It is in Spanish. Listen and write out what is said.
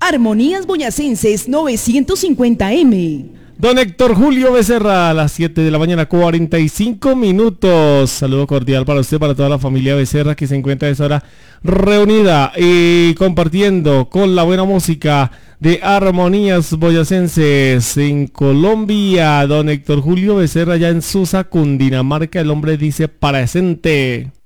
Armonías Boyacenses 950M. Don Héctor Julio Becerra, a las 7 de la mañana, 45 minutos. Saludo cordial para usted, para toda la familia Becerra que se encuentra a esa hora reunida y compartiendo con la buena música de Armonías Boyacenses en Colombia. Don Héctor Julio Becerra ya en Susa, Cundinamarca, el hombre dice presente.